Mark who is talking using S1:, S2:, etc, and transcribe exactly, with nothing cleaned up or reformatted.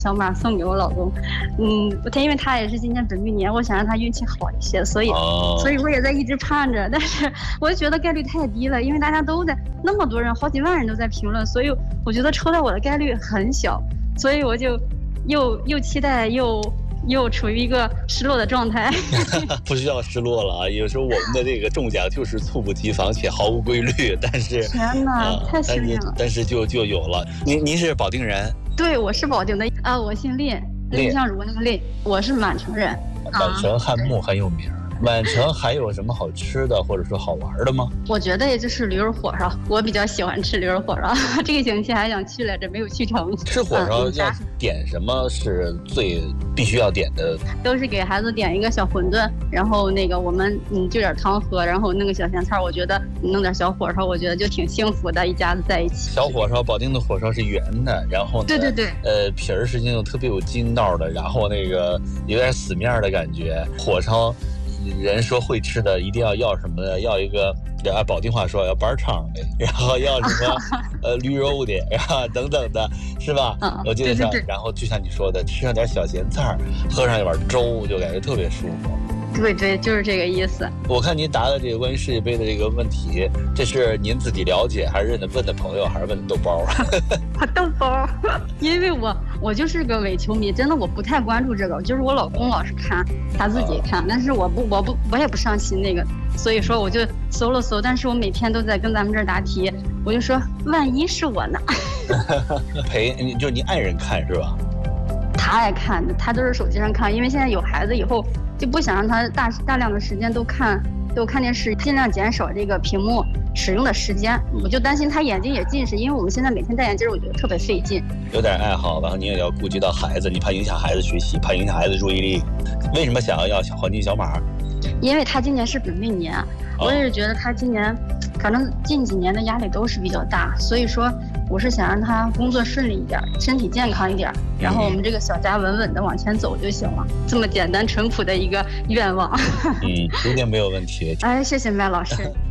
S1: 小马送给我老公。嗯，他因为他也是今年本命年，我想让他运气好一些，所以、哦、所以我也在一直盼着，但是我就觉得概率太低了，因为大家都在那么多人，好几万人都在评论，所以我觉得抽到我的概率很小，所以我就又又期待又。又处于一个失落的状态。
S2: 不需要失落了啊！有时候我们的这个中奖就是猝不及防且毫无规律，但是
S1: 天哪，呃、太幸运了！
S2: 但是就就有了。您您是保定人？
S1: 对，我是保定的啊，我姓蔺，蔺相如那个蔺，我是满城人。
S2: 满城汉墓很有名。啊满城还有什么好吃的或者说好玩的吗？
S1: 我觉得也就是驴肉火烧，我比较喜欢吃驴肉火烧，这个星期还想去来着，没有去成。
S2: 吃火烧要点什么是最必须要点的？
S1: 都是给孩子点一个小馄饨，然后那个我们嗯就点汤喝，然后弄个小咸菜，我觉得弄点小火烧，我觉得就挺幸福的，一家子在一起。
S2: 小火烧，保定的火烧是圆的，然后呢，
S1: 对对对，
S2: 呃皮儿是那种特别有筋道的，然后那个有点死面的感觉，火烧。人说会吃的一定要要什么呢？要一个按保定话说要板肠的，然后要什么呃驴肉的，然后等等的，是吧？
S1: 嗯，
S2: 我记得上，
S1: 对对对，
S2: 然后就像你说的，吃上点小咸菜，喝上一碗粥，就感觉特别舒服。
S1: 对对，就是这个意思。
S2: 我看您答的这个关于世界杯的这个问题，这是您自己了解，还是问的朋友，还是问的豆包？
S1: 豆包，因为我我就是个伪球迷，真的我不太关注这个，就是我老公老是看，他自己看，但是我不我不我也不上心那个，所以说我就搜了搜，但是我每天都在跟咱们这儿答题，我就说万一是我呢？
S2: 陪你就是你爱人看是吧？
S1: 他爱看，他都是手机上看，因为现在有孩子以后就不想让他大大量的时间都看都看电视，尽量减少这个屏幕使用的时间。我就担心他眼睛也近视，因为我们现在每天戴眼镜，我觉得特别费劲。
S2: 有点爱好，然后你也要顾及到孩子，你怕影响孩子学习，怕影响孩子注意力。为什么想要要小黄金小马？
S1: 因为他今年是本命年，我也是觉得他今年，反正近几年的压力都是比较大，所以说我是想让他工作顺利一点，身体健康一点，然后我们这个小家稳稳的往前走就行了，这么简单淳朴的一个愿望。
S2: 嗯，一定没有问题。
S1: 哎，谢谢麦老师。